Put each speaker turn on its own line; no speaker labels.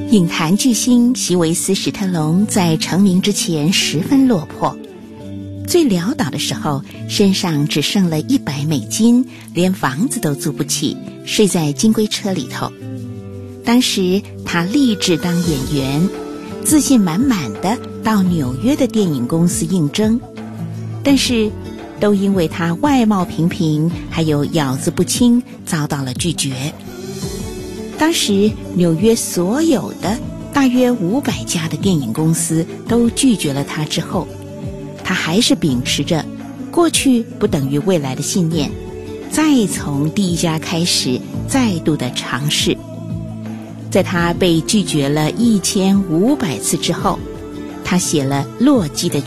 影坛巨星席维斯·史特龙在成名之前十分落魄，最潦倒的时候身上只剩了$100，连房子都租不起，睡在金龟车里头。当时他立志当演员，自信满满的到纽约的电影公司应征，但是都因为他外貌平平还有咬字不清遭到了拒绝。当时纽约所有的大约500家的电影公司都拒绝了他之后，他还是秉持着过去不等于未来的信念，再从第一家开始再度的尝试。在他被拒绝了1500次之后，他写了《洛基的